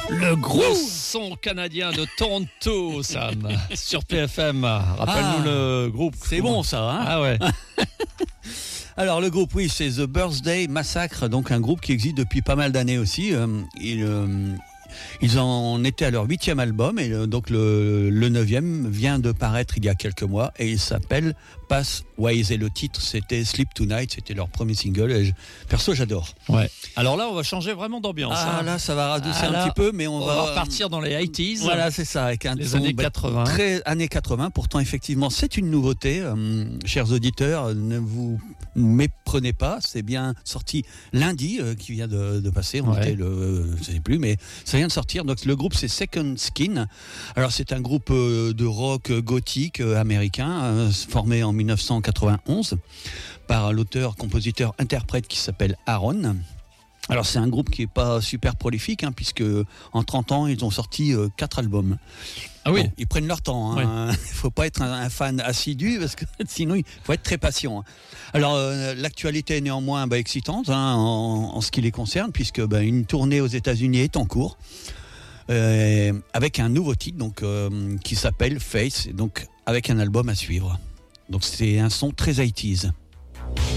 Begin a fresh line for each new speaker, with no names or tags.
Le gros son canadien de Toronto, Sam, sur PFM. Rappelle-nous le groupe.
C'est bon ça, hein?
Ah ouais.
Alors le groupe, oui, c'est The Birthday Massacre, donc un groupe qui existe depuis pas mal d'années aussi. Ils en étaient à leur 8e album et donc le 9e vient de paraître il y a quelques mois et il s'appelle Pathways et le titre c'était Sleep Tonight, c'était leur premier single et perso j'adore.
Ouais. Alors là on va changer vraiment d'ambiance.
Ah là ça va radoucir un petit peu mais on va
repartir dans les 80s.
Voilà c'est ça, avec un
les
son
années 80.
Très années 80, pourtant effectivement c'est une nouveauté, chers auditeurs, ne vous méprenez pas, c'est bien sorti lundi qui vient de passer, on était je sais plus mais ça vient de sortir. Donc le groupe c'est Second Skin. Alors c'est un groupe de rock gothique américain formé en 1991 par l'auteur, compositeur, interprète qui s'appelle Aaron. Alors c'est un groupe qui est pas super prolifique puisque en 30 ans ils ont sorti 4 albums.
Ah oui.
Bon, ils prennent leur temps. Il faut pas être un fan assidu parce que sinon il faut être très patient. Alors l'actualité est néanmoins excitante en ce qui les concerne puisque une tournée aux États-Unis est en cours avec un nouveau titre donc qui s'appelle Face, donc avec un album à suivre. Donc c'est un son très 80s.